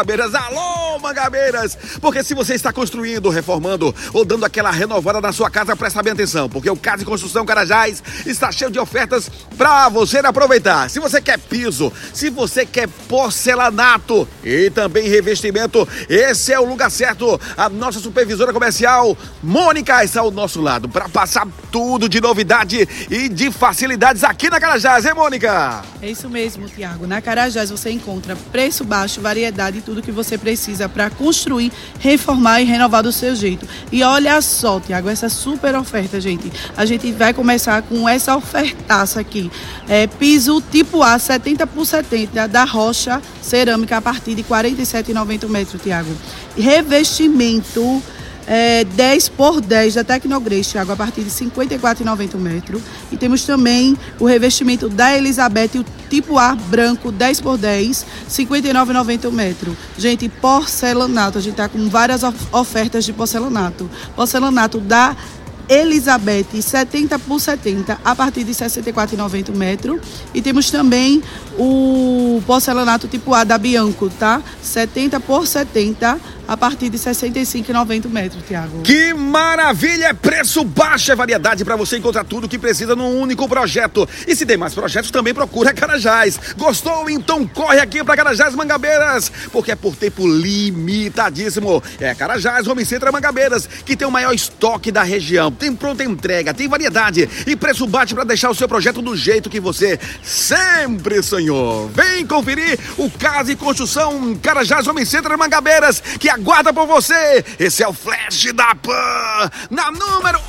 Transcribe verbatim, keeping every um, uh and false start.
Mangabeiras, alô Mangabeiras, porque se você está construindo, reformando ou dando aquela renovada na sua casa, presta bem atenção, porque o Casa e Construção Carajás está cheio de ofertas para você aproveitar. Se você quer piso, se você quer porcelanato e também revestimento, esse é o lugar certo. A nossa supervisora comercial, Mônica, está ao nosso lado para passar tudo de novidade e de facilidades aqui na Carajás, hein, Mônica? É isso mesmo, Tiago. Na Carajás você encontra preço baixo, variedade e tudo que você precisa para construir, reformar e renovar do seu jeito. E olha só, Tiago, essa super oferta, gente. A gente vai começar com essa ofertaça aqui. É, piso tipo A, setenta por setenta, da Rocha Cerâmica, a partir de quarenta e sete reais e noventa centavos metro, Tiago. Revestimento é, dez por dez da Tecnogreis, Tiago, a partir de cinquenta e quatro reais e noventa centavos metro. E temos também o revestimento da Elizabeth, o tipo A branco, dez por dez, cinquenta e nove reais e noventa centavos metro. Gente, porcelanato, a gente tá com várias ofertas de porcelanato. Porcelanato da Elizabeth, setenta por setenta, a partir de sessenta e quatro reais e noventa centavos metro. E temos também o porcelanato tipo A da Bianco, tá? setenta por setenta, a partir de sessenta e cinco reais e noventa centavos metro, Tiago. Que maravilha! É preço baixo, é variedade para você encontrar tudo que precisa num único projeto. E se tem mais projetos, também procura Carajás. Gostou? Então corre aqui para Carajás Mangabeiras, porque é por tempo limitadíssimo. É Carajás Home Center Mangabeiras, que tem o maior estoque da região. Tem pronta entrega, tem variedade e preço baixo para deixar o seu projeto do jeito que você sempre sonhou. Vem conferir o Casa e Construção Carajás Home Center Mangabeiras, que aguarda por você. Esse é o Flash da Pan, na número